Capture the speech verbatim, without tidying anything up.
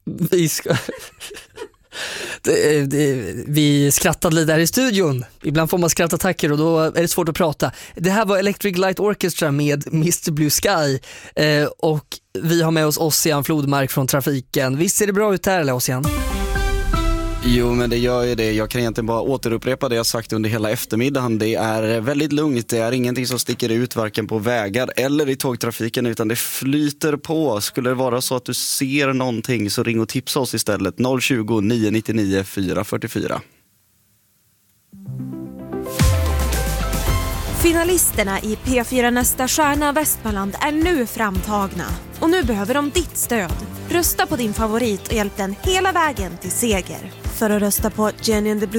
Vi ska... Det, det, vi skrattade lite där i studion. Ibland får man skrattattacker och då är det svårt att prata. Det här var Electric Light Orchestra med mister Blue Sky, eh, och vi har med oss Ossian Flodmark från Trafiken. Visst ser det bra ut här, eller Ossian? Jo, men det gör ju det. Jag kan egentligen bara återupprepa det jag sagt under hela eftermiddagen. Det är väldigt lugnt. Det är ingenting som sticker ut varken på vägar eller i tågtrafiken, utan det flyter på. Skulle det vara så att du ser någonting, så ring och tipsa oss istället. noll tjugo, nio nittionio, fyra fyrtiofyra. Finalisterna i P fyra Nästa stjärna Västmanland är nu framtagna. Och nu behöver de ditt stöd. Rösta på din favorit och hjälp den hela vägen till seger. För att rösta på Jenny and the Blue